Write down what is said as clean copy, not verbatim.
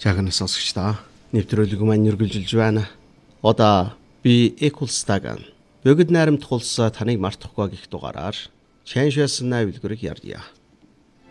Жагнаас сонсогчдаа нэвтрүүлэг маань үргэлжилж байна. Одоо би Экулстаган бөгд найрамд тулс таныг мартахгүй гэх дугаараар Чаншэс найвлгэрийг ярья.